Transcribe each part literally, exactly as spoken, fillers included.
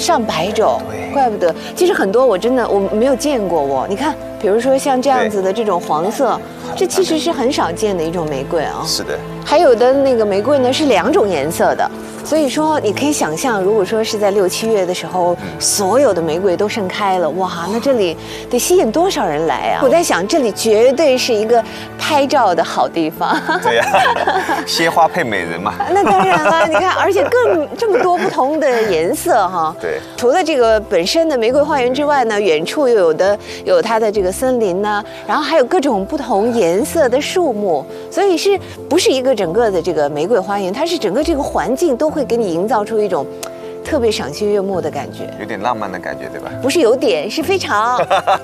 上百种，怪不得。其实很多我真的我没有见过我，你看，比如说像这样子的这种黄色，这其实是很少见的一种玫瑰啊。 是的。 还有的那个玫瑰呢是两种颜色的。所以说，你可以想象，如果说是在六七月的时候，所有的玫瑰都盛开了，哇，那这里得吸引多少人来啊！我在想，这里绝对是一个拍照的好地方。 对呀、啊，鲜花配美人嘛。 那当然了，你看，而且更这么多不同的颜色哈。 对。 除了这个本身的玫瑰花园之外呢，远处又有的有它的这个森林呢，然后还有各种不同颜色的树木，所以是不是一个整个的这个玫瑰花园？它是整个这个环境都会给你营造出一种特别赏心悦目的感觉， 有点浪漫的感觉，对吧？ 不是有点，是非常。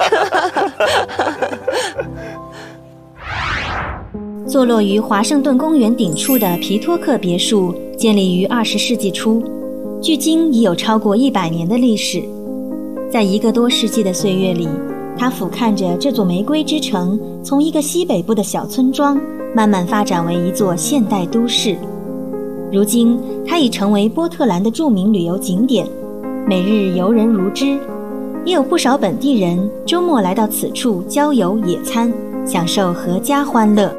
坐落于华盛顿公园顶处的皮托克别墅，建立于二十世纪初，距今已有超过一百年的历史。在一个多世纪的岁月里，它俯瞰着这座玫瑰之城，从一个西北部的小村庄，慢慢发展为一座现代都市。如今，它已成为波特兰的著名旅游景点，每日游人如织，也有不少本地人周末来到此处郊游野餐，享受阖家欢乐。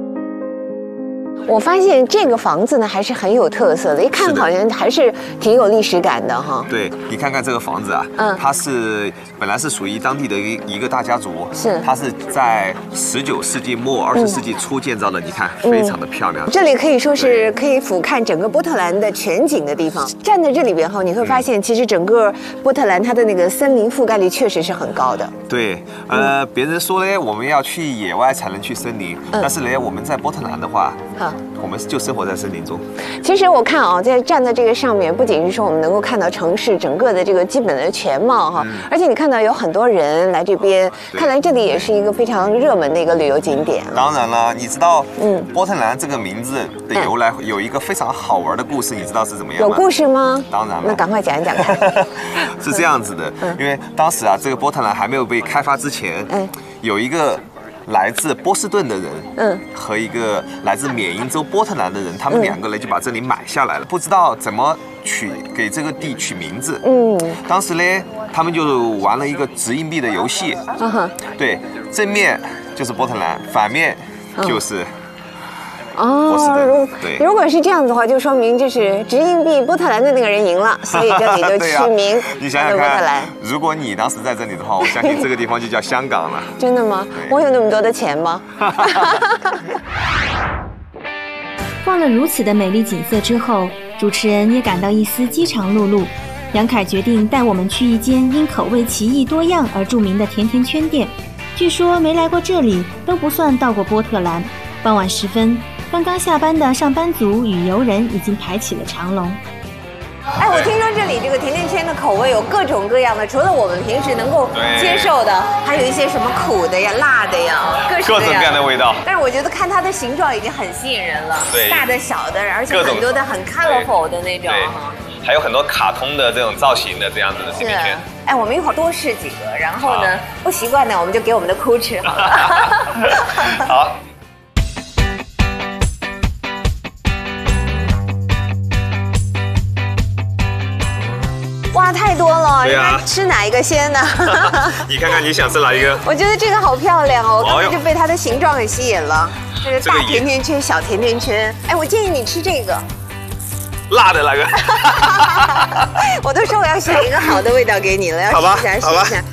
我发现这个房子呢还是很有特色的，一看好像还是挺有历史感的哈。 对，你看看这个房子啊，嗯，它是本来是属于当地的一一个大家族， 是， 它是在十九世纪末二十世纪初建造的，你看非常的漂亮。 这里可以说是可以俯瞰整个波特兰的全景的地方。站在这里边后，你会发现其实整个波特兰它的那个森林覆盖率确实是很高的。 对，呃，别人说呢，我们要去野外才能去森林，但是呢，我们在波特兰的话，好。我们就生活在森林中。 其实我看啊，在站在这个上面，不仅是说我们能够看到城市整个的这个基本的全貌哈，嗯、而且你看到有很多人来这边，看来这里也是一个非常热门的一个旅游景点。 当然了，你知道，嗯，波特兰这个名字的由来有一个非常好玩的故事，你知道是怎么样吗？ 有故事吗？ 当然了， 那赶快讲一讲看。 是这样子的，嗯、因为当时啊，这个波特兰还没有被开发之前，嗯，有一个来自波士顿的人，嗯，和一个来自缅因州波特兰的人，他们两个人就把这里买下来了，不知道怎么取给这个地取名字。嗯，当时呢，他们就玩了一个掷硬币的游戏。嗯哼，对，正面就是波特兰，反面就是。 哦，如如果是这样子的话，就说明就是掷硬币波特兰的那个人赢了，所以这里就取名你想想看，如果你当时在这里的话，我相信这个地方就叫香港了。 真的吗？我有那么多的钱吗？ 逛了如此的美丽景色之后，主持人也感到一丝饥肠辘辘。杨凯决定带我们去一间因口味奇异多样而著名的甜甜圈店。据说没来过这里都不算到过波特兰。傍晚时分，刚刚下班的上班族与游人已经排起了长龙。 哎，我听说这里这个甜甜圈的口味有各种各样的，除了我们平时能够接受的，还有一些什么苦的呀、辣的呀，各式各种各样的味道。 但是我觉得看它的形状已经很吸引人了， 对， 大的、小的，而且很多的很 colorful 的那种哈。 还有很多卡通的这种造型的这样子的甜甜圈。 哎，我们一会儿多试几个，然后呢，不习惯呢，我们就给我们的哭吃好了。 好。 哇，太多了！ 对啊， 你看吃哪一个先呢？ 你看看你想吃哪一个？ 我觉得这个好漂亮哦，我刚才就被它的形状给吸引了。这个大甜甜圈、小甜甜圈。哎，我建议你吃这个。 辣的那个。 我都说我要选一个好的味道给你了，要试一下，试一下。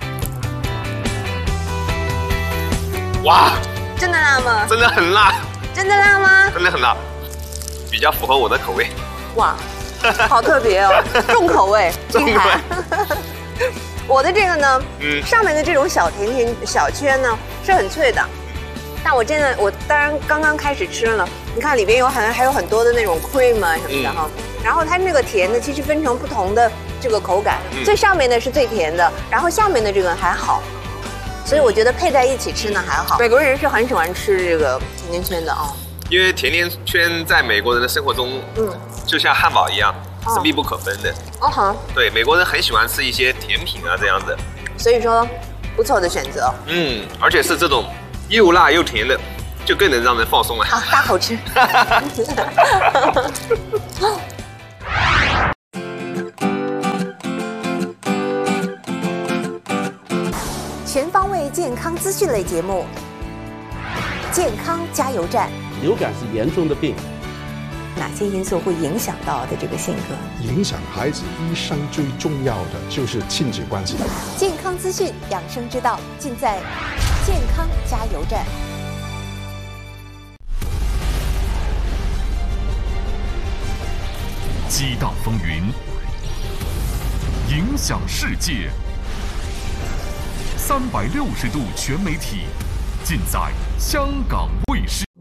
哇！ 真的辣吗？ 真的很辣。 真的辣吗？ 真的很辣，比较符合我的口味。 哇！好特别哦，重口味，厉害。我的这个呢，嗯，上面的这种小甜甜小圈呢是很脆的，但我真的我当然刚刚开始吃了，你看里边有很还有很多的那种 cream 啊什么的哈，嗯、然后它那个甜的其实分成不同的这个口感，嗯、最上面的是最甜的，然后下面的这个还好，所以我觉得配在一起吃呢还好。美国人是很喜欢吃这个甜甜圈的哦。 因为甜甜圈在美国人的生活中，嗯，就像汉堡一样，是密不可分的。哦好。对，美国人很喜欢吃一些甜品啊这样子。 所以说，不错的选择。 嗯，而且是这种又辣又甜的，就更能让人放松了。 好，大口吃。 健康资讯类节目《健康加油站》。 流感是严重的病， 哪些因素会影响到的这个性格？ 影响孩子一生最重要的就是亲子关系。 健康资讯、养生之道，尽在《健康加油站》。 激荡风云，影响世界。三百六十度全媒体，尽在香港卫视。